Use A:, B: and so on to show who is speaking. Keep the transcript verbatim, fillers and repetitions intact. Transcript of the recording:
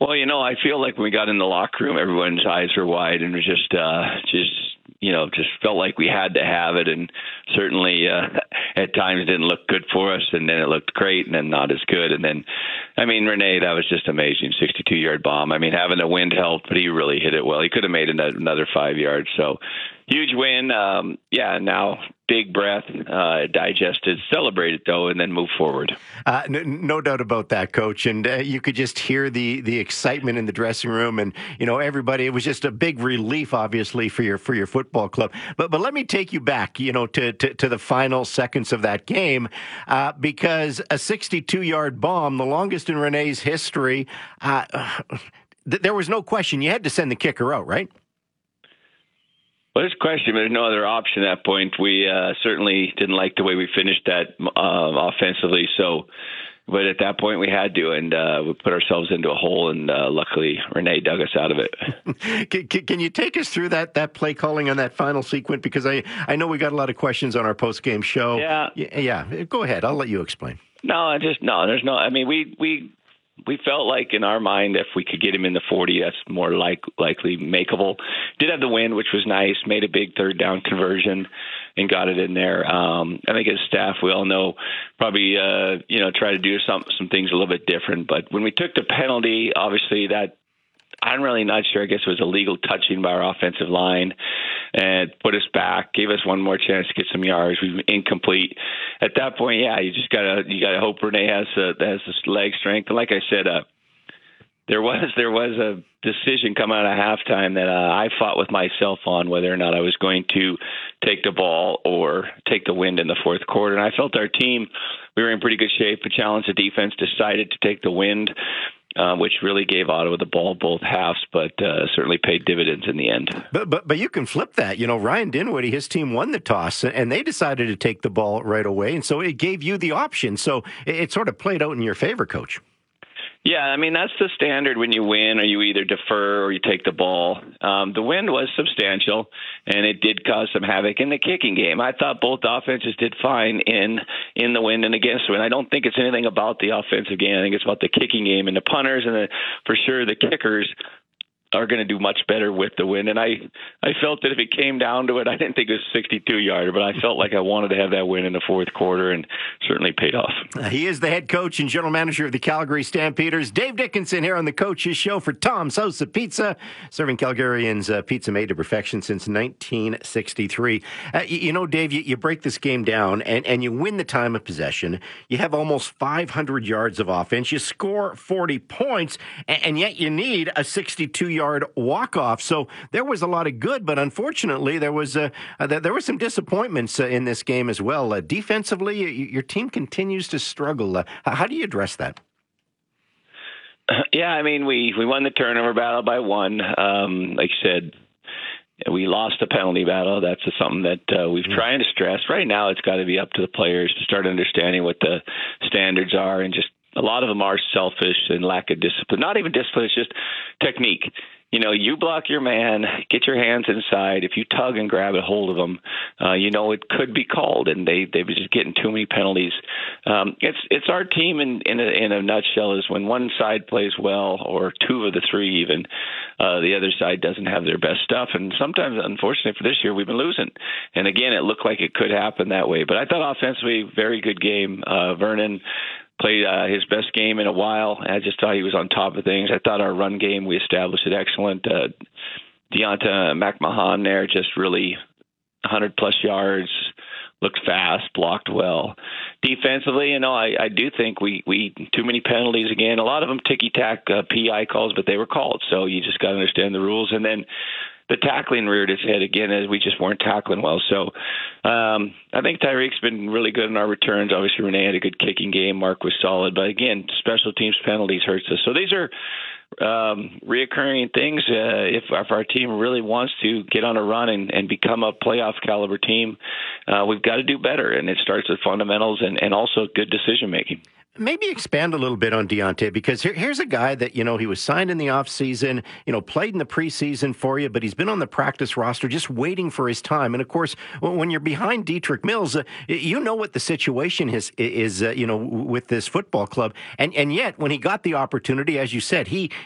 A: Well, you know, I feel like when we got in the locker room, everyone's eyes were wide, and it was just, uh, just, you know, just felt like we had to have it, and certainly uh, at times it didn't look good for us, and then it looked great, and then not as good, and then, I mean, Rene, that was just amazing, sixty-two-yard bomb. I mean, having the wind helped, but he really hit it well. He could have made another five yards, so huge win. Um, yeah, now big breath, uh, digested, celebrate it though, and then move forward.
B: Uh, no, no doubt about that, Coach. And uh, you could just hear the the excitement in the dressing room, and you know everybody. It was just a big relief, obviously, for your for your football club. But but let me take you back, you know, to to, to the final seconds of that game, uh, because a sixty-two-yard bomb, the longest in Rene's history. Uh, th- there was no question. You had to send the kicker out, right?
A: Well, there's a question, but there's no other option at that point. We uh, certainly didn't like the way we finished that uh, offensively, so but at that point we had to, and uh, we put ourselves into a hole, and uh, luckily Rene dug us out of it.
B: can, can, can you take us through that that play calling on that final sequence? Because I, I know we got a lot of questions on our post-game show.
A: Yeah.
B: Yeah, go ahead. I'll let you explain.
A: No, I just, no, there's no, I mean, we, we, We felt like in our mind, if we could get him in the forty, that's more like likely makeable. Did have the win, which was nice. Made a big third down conversion and got it in there. Um, I think as staff, we all know probably uh, you know try to do some some things a little bit different. But when we took the penalty, obviously that I'm really not sure. I guess it was illegal touching by our offensive line and put us back, gave us one more chance to get some yards. We were incomplete. At that point, yeah, you just gotta you gotta hope Rene has uh, has this leg strength. And like I said, uh, there was there was a decision coming out of halftime that uh, I fought with myself on whether or not I was going to take the ball or take the wind in the fourth quarter. And I felt our team, we were in pretty good shape. The challenge, the defense decided to take the wind. Uh, which really gave Ottawa the ball both halves, but uh, certainly paid dividends in the end.
B: But but but you can flip that. You know, Ryan Dinwiddie, his team won the toss, and they decided to take the ball right away, and so it gave you the option. So it, it sort of played out in your favor, Coach.
A: Yeah, I mean, that's the standard when you win, or you either defer or you take the ball. Um, the win was substantial, and it did cause some havoc in the kicking game. I thought both offenses did fine in in the win and against the win. I don't think it's anything about the offensive game. I think it's about the kicking game, and the punters and the, for sure the kickers are going to do much better with the win. And I, I felt that if it came down to it, I didn't think it was sixty-two-yarder, but I felt like I wanted to have that win in the fourth quarter, and certainly paid off.
B: He is the head coach and general manager of the Calgary Stampeders. Dave Dickenson here on the Coach's Show for Tom's House of Pizza, serving Calgarians uh, pizza made to perfection since nineteen sixty-three. Uh, you, you know, Dave, you, you break this game down, and, and you win the time of possession. You have almost five hundred yards of offense. You score forty points, and, and yet you need a sixty-two-yard walk-off. So there was a lot of good, but unfortunately there was uh, uh, there were some disappointments uh, in this game as well. Uh, defensively, y- your team continues to struggle. Uh, how do you address that?
A: Yeah, I mean, we, we won the turnover battle by one. Um, like you said, we lost the penalty battle. That's something that uh, we've mm-hmm. trying to stress. Right now, it's got to be up to the players to start understanding what the standards are, and just a lot of them are selfish and lack of discipline. Not even discipline, it's just technique. You know, you block your man, get your hands inside. If you tug and grab a hold of them, uh, you know, it could be called, and they, they were just getting too many penalties. Um, it's it's our team in, in, a, in a nutshell is when one side plays well, or two of the three even, uh, the other side doesn't have their best stuff. And sometimes, unfortunately for this year, we've been losing. And again, it looked like it could happen that way. But I thought offensively, very good game. Uh, Vernon played uh, his best game in a while. I just thought he was on top of things. I thought our run game, we established it excellent. Uh, Deonta McMahon there, just really one hundred plus yards, looked fast, blocked well. Defensively, you know, I, I do think we, we too many penalties again. A lot of them ticky-tack uh, P I calls, but they were called. So you just got to understand the rules. And then the tackling reared its head again as we just weren't tackling well. So um, I think Tyreek's been really good in our returns. Obviously, Rene had a good kicking game. Mark was solid. But again, special teams penalties hurts us. So these are um, reoccurring things. Uh, if, if our team really wants to get on a run and, and become a playoff caliber team, uh, we've got to do better. And it starts with fundamentals and, and also good decision making.
B: Maybe expand a little bit on Deonta, because here, here's a guy that, you know, he was signed in the offseason, you know, played in the preseason for you, but he's been on the practice roster just waiting for his time. And, of course, when you're behind Dietrich Mills, uh, you know what the situation is, is uh, you know, with this football club. And and yet, when he got the opportunity, as you said, he